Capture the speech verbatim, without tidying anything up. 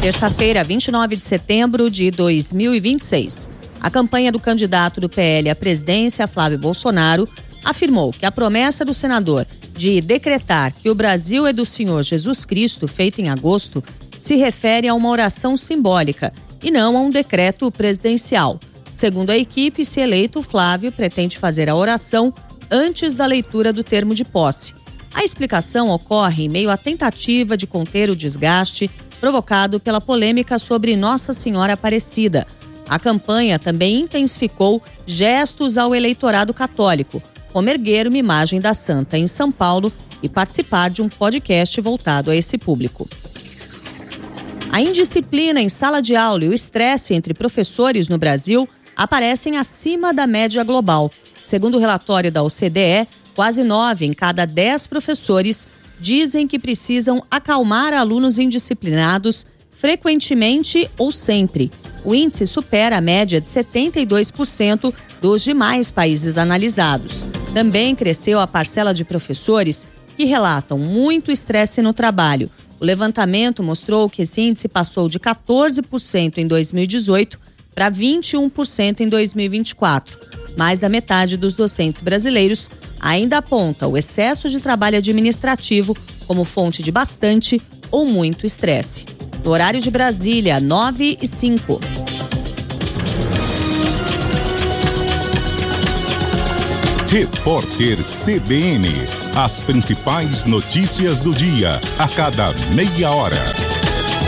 Terça-feira, vinte e nove de setembro de dois mil e vinte e seis. A campanha do candidato do P L à presidência, Flávio Bolsonaro, afirmou que a promessa do senador de decretar que o Brasil é do Senhor Jesus Cristo, feita em agosto, se refere a uma oração simbólica e não a um decreto presidencial. Segundo a equipe, se eleito, Flávio pretende fazer a oração antes da leitura do termo de posse. A explicação ocorre em meio à tentativa de conter o desgaste provocado pela polêmica sobre Nossa Senhora Aparecida. A campanha também intensificou gestos ao eleitorado católico, como erguer uma imagem da santa em São Paulo e participar de um podcast voltado a esse público. A indisciplina em sala de aula e o estresse entre professores no Brasil aparecem acima da média global. Segundo o relatório da O C D E, quase nove em cada dez professores dizem que precisam acalmar alunos indisciplinados frequentemente ou sempre. O índice supera a média de setenta e dois por cento dos demais países analisados. Também cresceu a parcela de professores que relatam muito estresse no trabalho. O levantamento mostrou que esse índice passou de quatorze por cento em dois mil e dezoito para vinte e um por cento em dois mil e vinte e quatro. Mais da metade dos docentes brasileiros ainda aponta o excesso de trabalho administrativo como fonte de bastante ou muito estresse. No horário de Brasília, nove e cinco. Repórter C B N. As principais notícias do dia, a cada meia hora.